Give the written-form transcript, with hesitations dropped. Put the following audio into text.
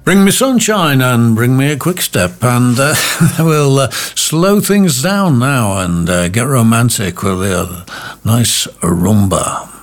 Bring me sunshine and bring me a quick step, and we'll slow things down now and get romantic with a nice rumba.